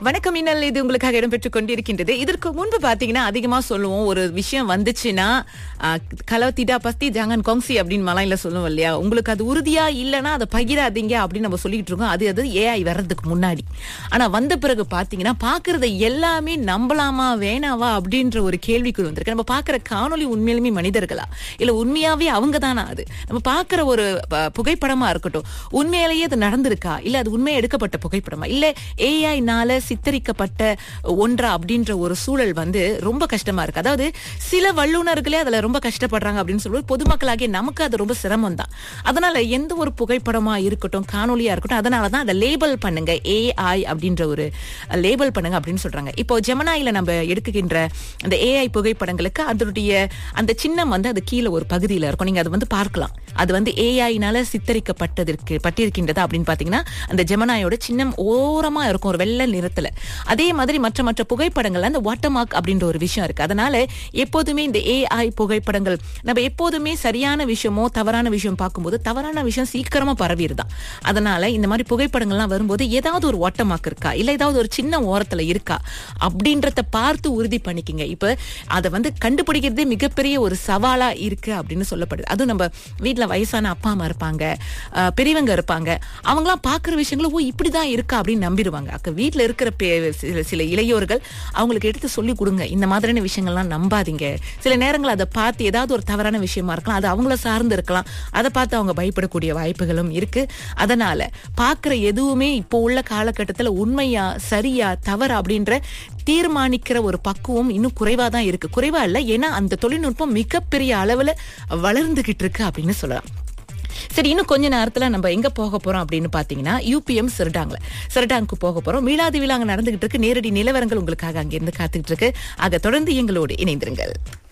வணக்கம் இன்னல், இது உங்களுக்காக இடம்பெற்றுக் கொண்டிருக்கின்றது. இதற்கு முன்பு பாத்தீங்கன்னா அதிகமா சொல்லுவோம், ஒரு விஷயம் வந்துச்சுன்னா kalau tidak pasti jangan kongsi அப்படின்னு மலையில சொல்லுவோம் இல்லையா. உங்களுக்கு அது உறுதியா இல்லைன்னா அதை பகிராதீங்க அப்படின்னு நம்ம சொல்லிட்டு இருக்கோம். அது ஏஐ வர்றதுக்கு முன்னாடி. ஆனா வந்த பிறகு பாத்தீங்கன்னா பாக்குறத எல்லாமே நம்பலாமா வேணாவா அப்படின்ற ஒரு கேள்விக்குள் வந்திருக்கு. நம்ம பாக்குற காணொலி உண்மையிலுமே மனிதர்களா இல்ல உண்மையாவே அவங்க தானா? அது நம்ம பாக்குற ஒரு புகைப்படமா இருக்கட்டும், உண்மையிலேயே அது நடந்திருக்கா இல்ல அது உண்மையா எடுக்கப்பட்ட புகைப்படமா இல்ல ஏஐனால சித்தரிக்கப்பட்ட ஒன்றா அப்படின்ற ஒரு சூழல் ரொம்ப கஷ்டமா இருக்கு. அதாவது சில வல்லுநர்களே அதுல ரொம்ப கஷ்டப்படுறாங்க அப்படின்னு சொல்லுவது பொதுமக்களாகிய நமக்கு அது ரொம்ப சிரமம் தான். அதனால எந்த ஒரு புகைப்படமா இருக்கட்டும், காணொலியா இருக்கட்டும், அதனாலதான் அதை லேபிள் பண்ணுங்க, ஏஐ அப்படின்ற ஒரு லேபிள் பண்ணுங்க அப்படின்னு சொல்றாங்க. இப்போ ஜெமினில நம்ம எடுக்கின்ற அந்த ஏஐ புகைப்படங்களுக்கு அதனுடைய அந்த சின்னம் அது கீழே ஒரு பகுதியில இருக்கும். நீங்க அதை பார்க்கலாம். அது ஏஐனால பட்டிருக்கின்றது அப்படின்னு பாத்தீங்கன்னா அந்த ஜெமினியோட சின்னம் ஓரமா இருக்கும், ஒரு வெள்ளை நிறத்துல. அதே மாதிரி மற்ற புகைப்படங்கள்ல அந்த வாட்டர் மார்க் அப்படின்ற ஒரு விஷயம் இருக்கு. அதனால எப்போதுமே இந்த ஏஐ புகைப்படங்கள் நம்ம எப்போதுமே சரியான விஷயமோ தவறான விஷயம் பார்க்கும்போது தவறான விஷயம் சீக்கிரமா பரவிடுதான். அதனால இந்த மாதிரி புகைப்படங்கள்லாம் வரும்போது ஏதாவது ஒரு வாட்டர் மார்க் இருக்கா இல்ல ஏதாவது ஒரு சின்ன ஓரத்துல இருக்கா அப்படின்றத பார்த்து உறுதி பண்ணிக்கங்க. இப்ப அதை கண்டுபிடிக்கிறதே மிகப்பெரிய ஒரு சவாலா இருக்கு அப்படின்னு சொல்லப்படுது. அதுவும் நம்ம வீட்டுல வயசான அப்பா அம்மா இருப்பாங்க, பெரியவங்க இருப்பாங்க, அவங்களாம் பாக்குற விஷயங்களும் இப்படிதான் இருக்கா அப்படின்னு நம்பிடுவாங்க. வீட்டுல இருக்கிற சில இளையோர்கள் அவங்களுக்கு எடுத்து சொல்லி கொடுங்க, இந்த மாதிரியான விஷயங்கள்லாம் நம்பாதீங்க. சில நேரங்கள் அதை பார்த்து ஏதாவது ஒரு தவறான விஷயமா இருக்கலாம், அது அவங்கள சார்ந்து இருக்கலாம், அதை பார்த்து அவங்க பயப்படக்கூடிய வாய்ப்புகளும் இருக்கு. அதனால பாக்குற எதுவுமே இப்போ உள்ள காலகட்டத்துல உண்மையா சரியா தவறு அப்படின்ற தீர்மானிக்கிற ஒரு பக்குவம் இன்னும் குறைவா தான் இருக்கு. குறைவா இல்ல, ஏன்னா அந்த தொழில்நுட்பம் மிகப்பெரிய அளவுல வளர்ந்துகிட்டு இருக்கு அப்படின்னு சொல்லலாம். சரி, இன்னும் கொஞ்ச நேரத்துல நம்ம எங்க போக போறோம் அப்படின்னு பாத்தீங்கன்னா UPM சிறடாங்க்கு போக போறோம். மீளாதி விழா அங்க நடந்துகிட்டு இருக்கு. நேரடி நிலவரங்கள் உங்களுக்காக அங்கிருந்து காத்துக்கிட்டு இருக்கு. ஆக தொடர்ந்து எங்களோடு இணைந்திருங்கள்.